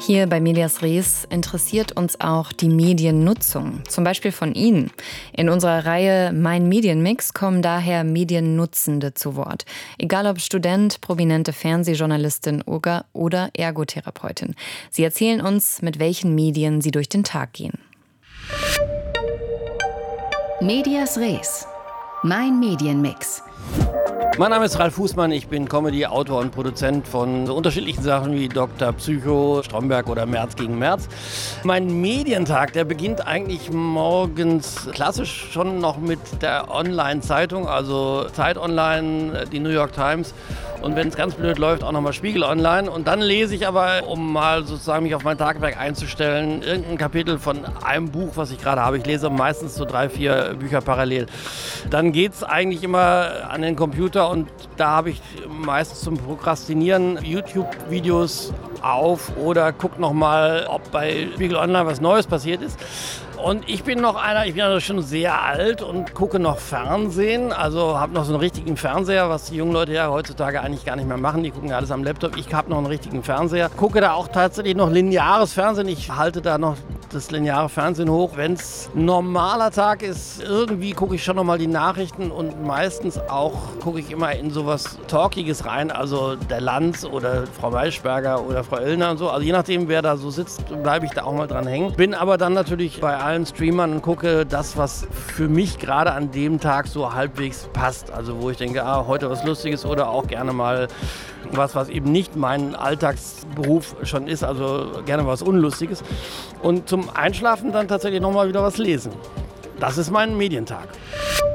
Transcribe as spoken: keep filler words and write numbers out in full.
Hier bei Medias Res interessiert uns auch die Mediennutzung, zum Beispiel von Ihnen. In unserer Reihe Mein Medienmix kommen daher Mediennutzende zu Wort. Egal ob Student, prominente Fernsehjournalistin oder Ergotherapeutin. Sie erzählen uns, mit welchen Medien sie durch den Tag gehen. Medias Res. Mein Medienmix. Mein Name ist Ralf Fußmann, ich bin Comedy-Autor und Produzent von so unterschiedlichen Sachen wie Doktor Psycho, Stromberg oder März gegen März. Mein Medientag, der beginnt eigentlich morgens klassisch schon noch mit der Online-Zeitung, also Zeit Online, die New York Times und wenn es ganz blöd läuft, auch nochmal Spiegel Online. Und dann lese ich aber, um mal sozusagen mich auf mein Tagwerk einzustellen, irgendein Kapitel von einem Buch, was ich gerade habe. Ich lese meistens so drei, vier Bücher parallel. Dann geht es eigentlich immer an den Computer und da habe ich meistens zum Prokrastinieren YouTube-Videos auf oder gucke nochmal, ob bei Spiegel Online was Neues passiert ist. Und ich bin noch einer, ich bin also schon sehr alt und gucke noch Fernsehen, also habe noch so einen richtigen Fernseher, was die jungen Leute ja heutzutage eigentlich gar nicht mehr machen, die gucken ja alles am Laptop. Ich habe noch einen richtigen Fernseher, gucke da auch tatsächlich noch lineares Fernsehen, ich halte da noch das lineare Fernsehen hoch. Wenn es ein normaler Tag ist, irgendwie gucke ich schon noch mal die Nachrichten und meistens auch gucke ich immer in sowas Talkiges rein, also der Lanz oder Frau Maischberger oder Frau Illner und so, also je nachdem, wer da so sitzt, bleibe ich da auch mal dran hängen. Bin aber dann natürlich bei allen Streamern und gucke das, was für mich gerade an dem Tag so halbwegs passt. Also wo ich denke, ah, heute was Lustiges oder auch gerne mal was, was eben nicht mein Alltagsberuf schon ist, also gerne was Unlustiges. Und zum Einschlafen dann tatsächlich nochmal wieder was lesen. Das ist mein Medientag.